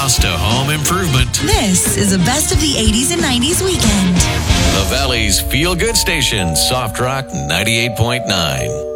house to home improvement. This is the best of the 80s and 90s weekend. The Valley's feel-good station, Soft Rock 98.9.